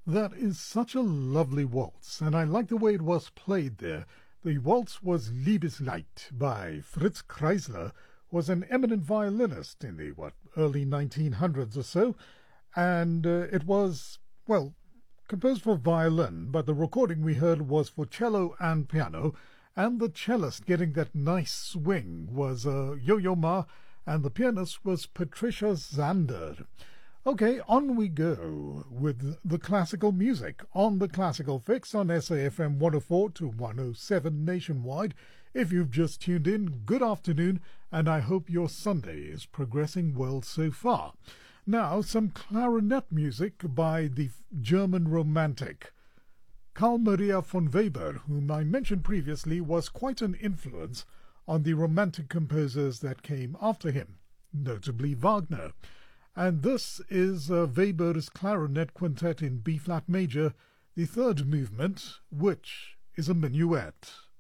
That is such a lovely waltz, and I like the way it was played there. The waltz was Liebeslied by Fritz Kreisler, was an eminent violinist in the, early 1900s or so, and it was, composed for violin, but the recording we heard was for cello and piano, and the cellist getting that nice swing was Yo-Yo Ma, and the pianist was Patricia Zander. Okay, on we go with the classical music on the Classical Fix on SAFM 104 to 107 nationwide. If you've just tuned in, good afternoon, and I hope your Sunday is progressing well so far. Now, some clarinet music by the German romantic Carl Maria von Weber, whom I mentioned previously was quite an influence on the romantic composers that came after him, notably Wagner. And this is Weber's clarinet quintet in B-flat major, the third movement, which is a minuet.